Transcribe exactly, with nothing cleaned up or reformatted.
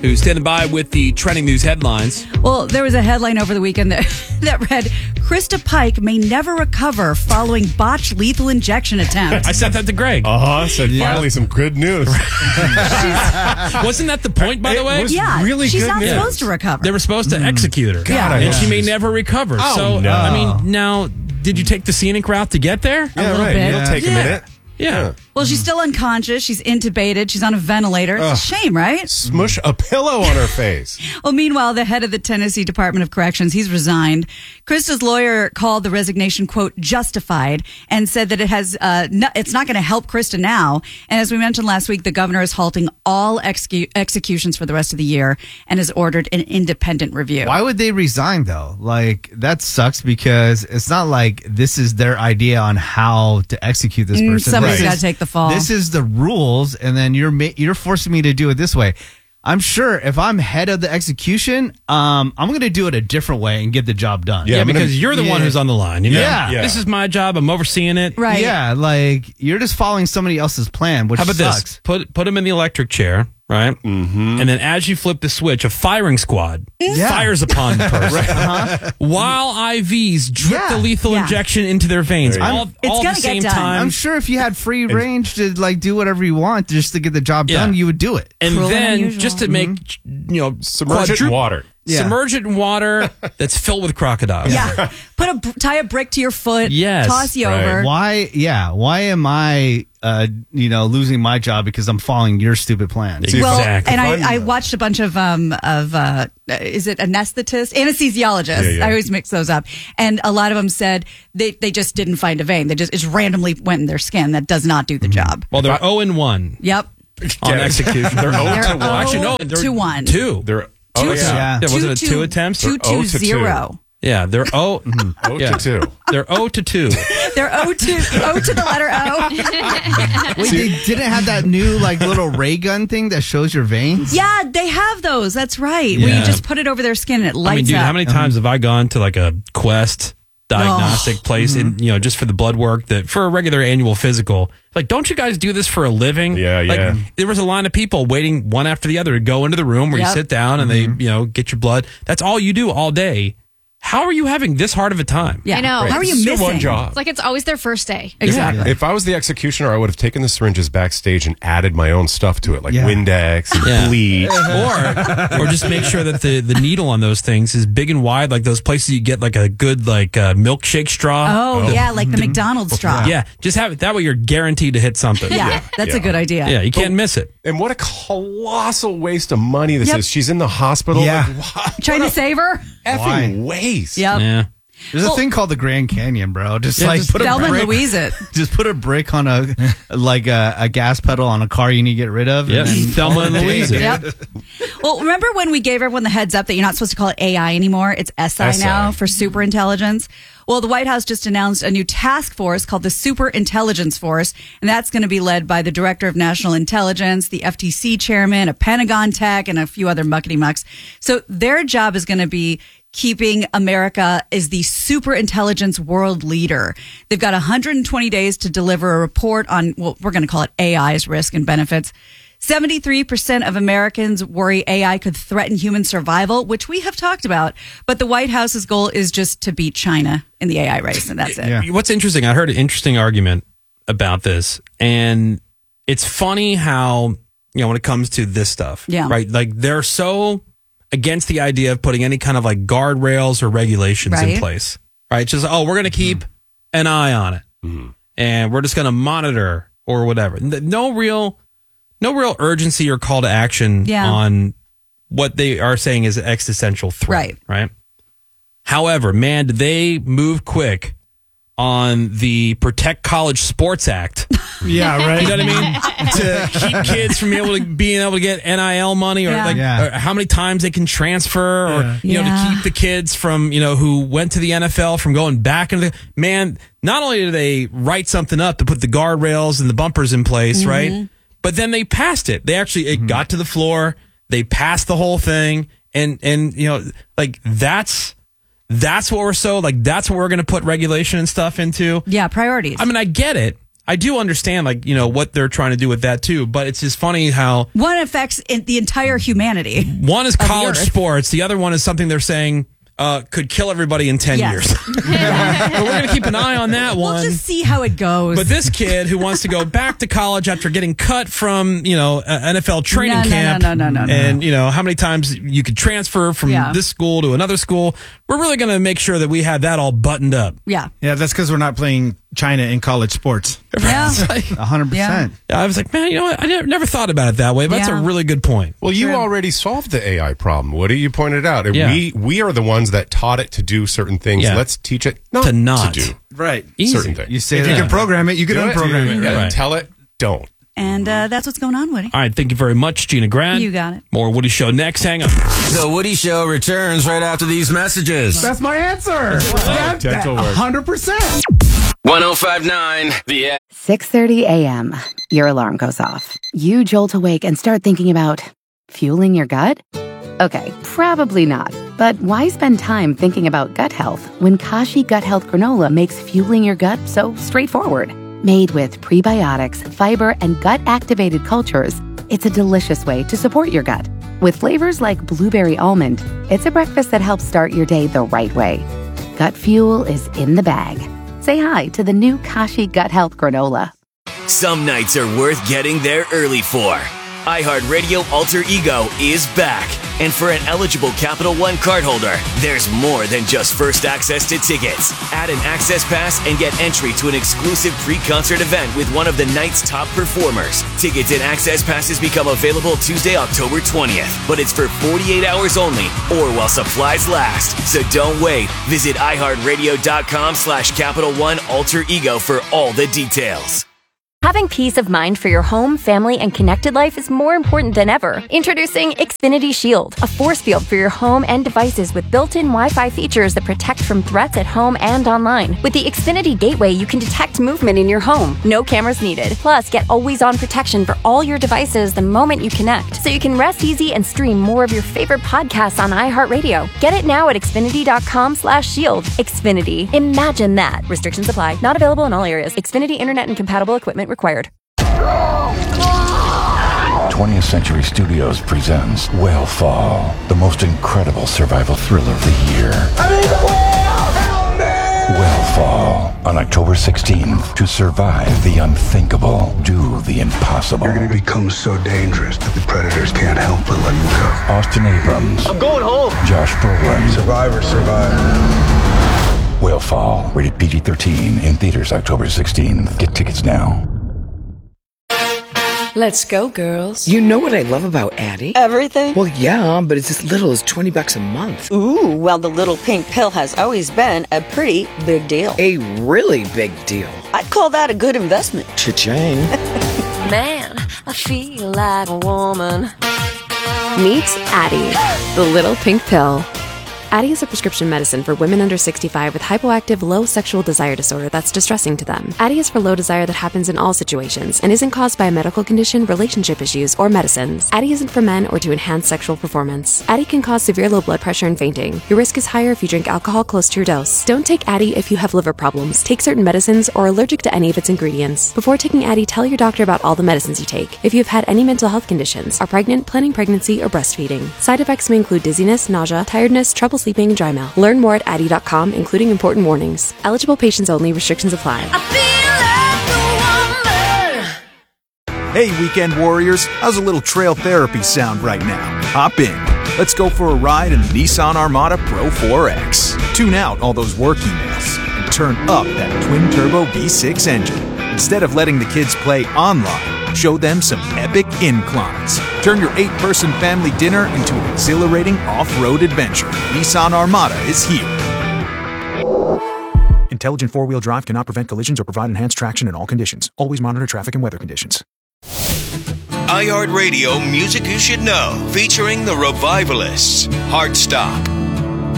who's standing by with the trending news headlines. Well, there was a headline over the weekend that, that read, Krista Pike may never recover following botched lethal injection attempt. I sent that to Greg. Uh-huh. Said finally some good news. Wasn't that the point, by the It way? was Yeah, really she's good not news. supposed to recover. They were supposed to execute her. Yeah. And she may never recover. Oh, so, no. I mean, now, did you take the scenic route to get there? Yeah, little right. bit. It'll take Yeah. a minute. Yeah. Well, she's still unconscious. She's intubated. She's on a ventilator. It's a shame, right? Smush a pillow on her face. Well, meanwhile, the head of the Tennessee Department of Corrections, he's resigned. Krista's lawyer called the resignation, quote, justified, and said that it has, uh, no, it's not going to help Krista now. And as we mentioned last week, the governor is halting all execu- executions for the rest of the year and has ordered an independent review. Why would they resign, though? Like, that sucks because it's not like this is their idea on how to execute this Mm, person. somebody's This gotta is- take the fall. This is the rules, and then you're ma- you're forcing me to do it this way. I'm sure if I'm head of the execution, um, I'm going to do it a different way and get the job done. Yeah, I'm gonna- because you're the one Yeah. who's on the line. You know? Yeah. Yeah. This is my job. I'm overseeing it. Right. Yeah, like you're just following somebody else's plan, which How about sucks. this? Put put him in the electric chair, right? Mm-hmm. And then as you flip the switch, a firing squad Yeah. fires upon the person while I Vs drip Yeah. the lethal Yeah. injection into their veins. There you go. All, It's all at gonna the get same done. time. I'm sure if you had free range to like do whatever you want just to get the job Yeah. done, you would do it. and Cruel and then unusual. just to make you know Submerge it in quadru- water. Yeah. submerge it in water that's filled with crocodiles. Yeah. Put a, tie a brick to your foot. Yes. Toss you Right. over. Why? Yeah. Why am I, uh, you know, losing my job because I'm following your stupid plan? See, Well, Exactly. and Fun. I, I watched a bunch of um of uh is it anesthetists, anesthesiologists? Yeah, yeah. I always mix those up, and a lot of them said they they just didn't find a vein. They just it just randomly went in their skin. That does not do the job. Well, they're zero and one Yep. on Yeah. execution. They're oh They're to one. oh Actually, no, they're to one. Two. They're oh Two- yeah. Yeah. Yeah, wasn't it Two two to- attempts? Two oh to to two. zero. Yeah, they're oh, Oh yeah. to two. They're O to two. They're O to O to the letter O. Wait, they didn't have that new like little ray gun thing that shows your veins? Yeah, they have those. That's right. Where Yeah. you just put it over their skin and it lights I mean, dude, up. how many times have I gone to like a Quest diagnostic Oh. place and you know just for the blood work that for a regular annual physical? Like, don't you guys do this for a living? Yeah, like, yeah. There was a line of people waiting one after the other to go into the room where Yep. you sit down and they you know get your blood. That's all you do all day. How are you having this hard of a time? Yeah. I know. How are you It's your missing? one job. It's like it's always their first day. Exactly. If I was the executioner, I would have taken the syringes backstage and added my own stuff to it, like Yeah. Windex and Yeah. bleach. or or just make sure that the, the needle on those things is big and wide, like those places you get like a good like uh, milkshake straw. Oh, yeah, like the McDonald's straw. yeah. Just have it that way. You're guaranteed to hit something. Yeah, that's Yeah. a good idea. Yeah, you can't miss it. And what a colossal waste of money this Yep. is. She's in the hospital. Yeah. Like, what Trying to save her? effing waste. Yep. Yeah. There's Well- a thing called the Grand Canyon, bro. Just Yeah, like just put a Thelma and brick, Louise it. just put a brick on a like a, a gas pedal on a car you need to get rid of. Yeah, and then Thelma and Louise it. Yep. Well, remember when we gave everyone the heads up that you're not supposed to call it A I anymore? It's S I S I. now for super intelligence. Well, the White House just announced a new task force called the Super Intelligence Force, and that's going to be led by the Director of National Intelligence, the F T C chairman, a Pentagon tech, and a few other muckety mucks. So their job is going to be keeping America as the super intelligence world leader. They've got one hundred twenty days to deliver a report on, well, we're going to call it A I's risk and benefits. seventy-three percent of Americans worry A I could threaten human survival, which we have talked about. But the White House's goal is just to beat China in the A I race, and that's it. Yeah. What's interesting, I heard an interesting argument about this, and it's funny how, you know, when it comes to this stuff, Yeah. right? Like, they're so against the idea of putting any kind of like guardrails or regulations in Right. place, right? It's just, oh, we're going to keep an eye on it, and we're just going to monitor or whatever. N- No real, no real urgency or call to action Yeah. on what they are saying is an existential threat, Right. right? However, man, did they move quick on the Protect College Sports Act. Yeah, right. You know what I mean? To keep kids from being able to being able to get N I L money, or Yeah. like Yeah. or how many times they can transfer, or Yeah. you know, Yeah. to keep the kids from, you know, who went to the N F L from going back into the man. Not only do they write something up to put the guardrails and the bumpers in place, Mm-hmm. right? But then they passed it. They actually it got to the floor. They passed the whole thing, and and you know, like that's that's what we're so like. That's what we're going to put regulation and stuff into. Yeah, priorities. I mean, I get it. I do understand, like, you know, what they're trying to do with that too. But it's just funny how one affects in the entire humanity. One is of the college earth. sports. The other one is something they're saying uh, could kill everybody in ten Yes. years. But we're going to keep an eye on that one. We'll just see how it goes. But this kid who wants to go back to college after getting cut from, you know, a N F L training No, no, camp, no, no, no, no, and you know how many times you could transfer from Yeah. this school to another school, we're really going to make sure that we have that all buttoned up. yeah. Yeah, that's because we're not playing China in college sports. Yeah. A hundred percent. I was like, man, you know what? I never, never thought about it that way, but that's Yeah. a really good point. Well, you True. already solved the A I problem, Woody. You pointed out. And Yeah. We we are the ones that taught it to do certain things. Yeah. Let's teach it not To not. to do Right. Easy. certain things. You say If that. you can program it, you can Do it. unprogram it. Yeah, Right. Tell it, don't. And uh, that's what's going on, Woody. All right, thank you very much, Gina Grant. You got it. More Woody Show next. Hang on. The Woody Show returns right after these messages. That's my answer. Dental work. one hundred percent. one oh five point nine The six thirty a.m. Your alarm goes off. You jolt awake and start thinking about fueling your gut? Okay, probably not. But why spend time thinking about gut health when Kashi Gut Health Granola makes fueling your gut so straightforward? Made with prebiotics, fiber, and gut-activated cultures, it's a delicious way to support your gut. With flavors like blueberry almond, it's a breakfast that helps start your day the right way. Gut fuel is in the bag. Say hi to the new Kashi Gut Health Granola. Some nights are worth getting there early for. iHeartRadio Alter Ego is back. And for an eligible Capital One cardholder, there's more than just first access to tickets. Add an access pass and get entry to an exclusive pre-concert event with one of the night's top performers. Tickets and access passes become available Tuesday, October twentieth. But it's for forty-eight hours only or while supplies last. So don't wait. Visit iHeartRadio.com slash Capital One Alter Ego for all the details. Having peace of mind for your home, family, and connected life is more important than ever. Introducing Xfinity Shield, a force field for your home and devices with built-in Wi-Fi features that protect from threats at home and online. With the Xfinity Gateway, you can detect movement in your home. No cameras needed. Plus, get always-on protection for all your devices the moment you connect, so you can rest easy and stream more of your favorite podcasts on iHeartRadio. Get it now at Xfinity.com slash shield. Xfinity. Imagine that. Restrictions apply. Not available in all areas. Xfinity Internet and compatible equipment required. twentieth Century Studios presents Whale Fall, the most incredible survival thriller of the year. I need a whale! Help me! Whale Fall, on October sixteenth. To survive the unthinkable, do the impossible. You're going to become so dangerous that the predators can't help but let you go. Austin Abrams. I'm going home. Josh Brolin. Survivor, survivor. Whale Fall, rated P G thirteen, in theaters October sixteenth. Get tickets now. Let's go, girls. You know what I love about Addie? Everything? Well, yeah, but it's as little as twenty bucks a month. Ooh, well, the little pink pill has always been a pretty big deal. A really big deal. I'd call that a good investment. Cha-ching. Man, I feel like a woman. Meet Addie, the little pink pill. Addie is a prescription medicine for women under sixty-five with hypoactive low sexual desire disorder that's distressing to them. Addie is for low desire that happens in all situations and isn't caused by a medical condition, relationship issues, or medicines. Addie isn't for men or to enhance sexual performance. Addie can cause severe low blood pressure and fainting. Your risk is higher if you drink alcohol close to your dose. Don't take Addie if you have liver problems, take certain medicines, or are allergic to any of its ingredients. Before taking Addie, tell your doctor about all the medicines you take. If you have had any mental health conditions, are pregnant, planning pregnancy, or breastfeeding. Side effects may include dizziness, nausea, tiredness, trouble sleeping, and dry mouth. Learn more at addie dot com, including important warnings. Eligible patients only. Restrictions apply. Hey, weekend warriors, how's a little trail therapy sound right now? Hop in. Let's go for a ride in the Nissan Armada Pro four X. Tune out all those work emails and turn up that twin-turbo V six engine. Instead of letting the kids play online, show them some epic inclines. Turn your eight-person family dinner into an exhilarating off-road adventure. Nissan Armada is here. Intelligent four-wheel drive cannot prevent collisions or provide enhanced traction in all conditions. Always monitor traffic and weather conditions. iHeartRadio Music You Should Know, featuring the Revivalists, Heartstop,